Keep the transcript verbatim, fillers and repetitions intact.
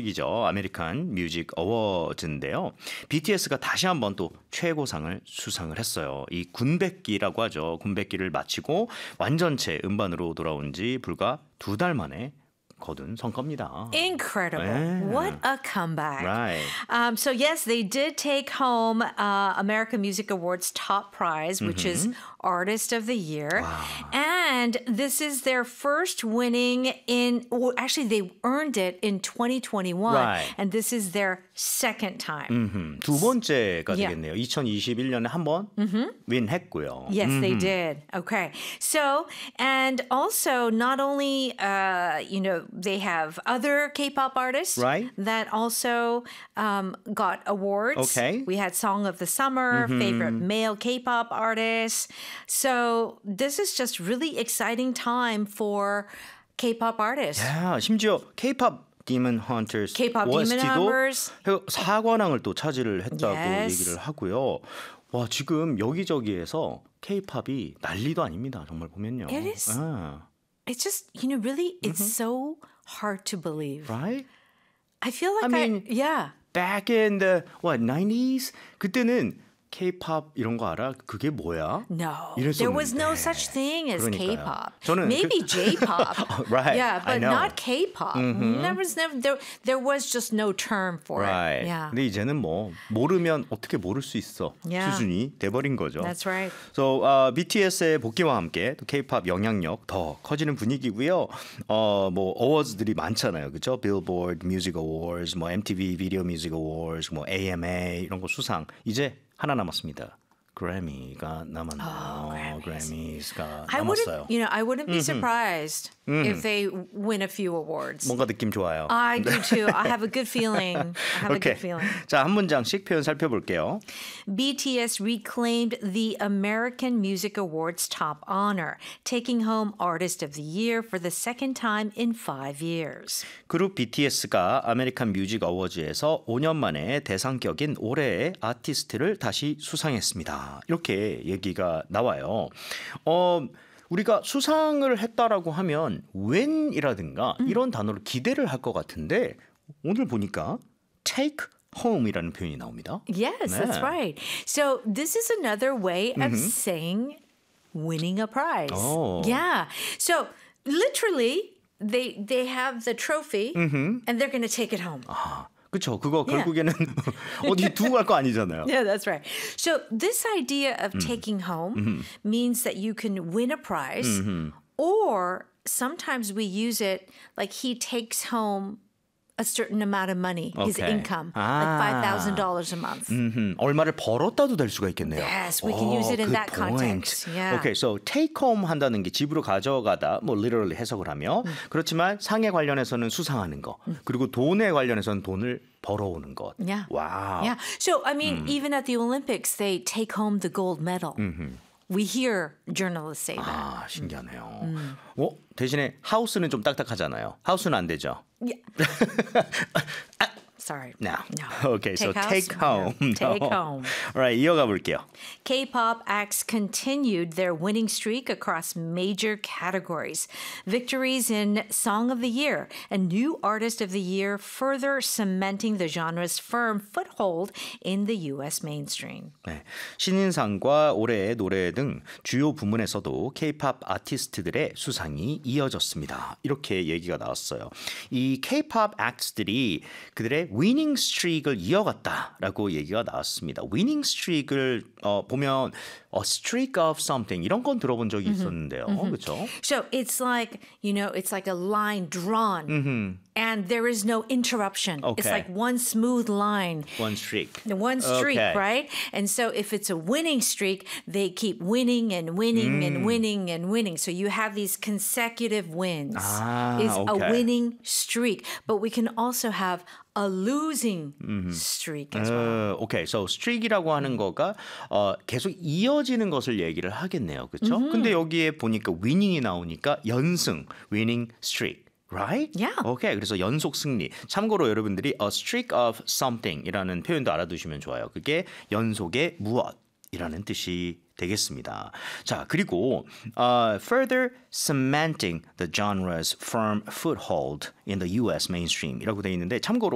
공식이죠. 아메리칸 뮤직 어워즈인데요. 비티에스가 다시 한번 또 최고상을 수상을 했어요. 이 군백기라고 하죠. 군백기를 마치고 완전체 음반으로 돌아온 지 불과 두 달 만에 거둔 성과입니다. Incredible. Yeah. What a comeback. Right. Um, so, yes, they did take home uh, American Music Awards top prize, which Mm-hmm. is Artist of the Year. Wow. And this is their first winning in, well, actually, they earned it in twenty twenty-one. Right. And this is their second time. 음흠, 두 번째가 Yeah. 되겠네요. 이천이십일 년에 한 번 윈했고요. Yes, they did. Okay. So, and also not only, uh, you know, they have other K-pop artists Right. that also um, got awards. Okay. We had Song of the Summer, favorite male K-pop artist. So this is just really exciting time for K-pop artists. 야, 심지어 K-pop Demon Hunters K-pop Demon 오에스티도 Hunters. 사관왕을 또 차지를 했다고 Yes. 얘기를 하고요. 와, 지금 여기저기에서 K-팝이 난리도 아닙니다. 정말 보면요. It is. 아, It's just, you know, really, it's so hard to believe. right? I feel like I I, mean- yeah. Back in the what nineties 그때는 K-팝 이런 거 알아? 그게 뭐야? No, 이랬었는데. there was no such thing as 그러니까요. K-pop. 저는 Maybe 그- J-pop. Right, Yeah, I but know. not K-pop. There was never there. There was just no term for Right. it. Yeah, 근데 이제는 뭐 모르면 어떻게 모를 수 있어 Yeah. 수준이 돼버린 거죠. that's right. So, uh, 비티에스의 복귀와 함께 또 K-팝 영향력 더 커지는 분위기고요. 어, 뭐 어워즈들이 많잖아요, 그렇죠? Billboard Music Awards, 뭐 엠티비 Video Music Awards, 뭐 에이엠에이 이런 거 수상 이제 하나 남았습니다. 그래미가 남았네요. Oh, 그래미스가 I 남았어요. wouldn't, you know, I wouldn't be surprised if they win a few awards. 뭔가 느낌 좋아요. I do too. I have a good feeling. I have a 오케이. good feeling. 자, 한 문장씩 표현 살펴볼게요. B T S reclaimed the American Music Awards top honor, taking home Artist of the Year for the second time in five years. 그룹 비티에스가 아메리칸 뮤직 어워즈에서 오 년 만에 대상격인 올해의 아티스트를 다시 수상했습니다. 이렇게 얘기가 나와요. 어, 우리가 수상을 했다라고 하면 when이라든가 이런 단어를 기대를 할 것 같은데 오늘 보니까 take home이라는 표현이 나옵니다. Yes, that's 네. right. So this is another way of saying winning a prize. Oh. Yeah. So literally, they they have the trophy and they're going to take it home. 아, 그렇죠. 그거 Yeah. 결국에는 어디 두고 갈 거 아니잖아요. Yeah, that's right. So this idea of taking home means that you can win a prize, or sometimes we use it like he takes home a certain amount of money, his Okay. income, Ah. like five thousand dollars a month. 음흠, 얼마를 벌었다도 될 수가 있겠네요. Yes, we can use it in good that context. point. Yeah. Okay, so take home 한다는 게 집으로 가져가다, 뭐 literally 해석을 하며, 그렇지만 상에 관련해서는 수상하는 거, 그리고 돈에 관련해서는 돈을 벌어오는 것. Yeah. 와우. Yeah. So, I mean, even at the Olympics, they take home the gold medal. We hear journalists say that. 아, 신기하네요. 어, 대신에 하우스는 좀 딱딱하잖아요. 하우스는 안 되죠. Yeah. Sorry. No. No. Okay, so house? take home. No. Take No. home. Alright, 이어가 볼게요. K-pop acts continued their winning streak across major categories. Victories in Song of the Year and New Artist of the Year, further cementing the genre's firm foothold in the U S mainstream. 네, 신인상과 올해의 노래 등 주요 부문에서도 K-팝 아티스트들의 수상이 이어졌습니다. 이렇게 얘기가 나왔어요. 이 K-팝 액트들이 그들의 위닝 스트릭을 이어갔다라고 얘기가 나왔습니다. 위닝 스트릭을 어, 보면 a streak of something 이런 건 들어본 적이 있었는데요. 그렇죠? So it's like, you know, it's like a line drawn and there is no interruption. It's Okay. like one smooth line. One streak. The one streak, Okay. right? And so if it's a winning streak, they keep winning and winning and winning and winning. So you have these consecutive wins. Ah, is a okay. winning streak. But we can also have a losing streak as well. 어, 오케이, so streak이라고 하는 거가 어, 계속 이어지는 것을 얘기를 하겠네요, 그렇죠? 근데 여기에 보니까 winning이 나오니까 연승, winning streak. Right? Yeah. 오케이. 그래서 연속 승리. 참고로 여러분들이 a streak of something이라는 표현도 알아두시면 좋아요. 그게 연속의 무엇이라는 뜻이 되겠습니다. 자, 그리고 uh, further cementing the genre's firm foothold in the U S mainstream이라고 돼 있는데 참고로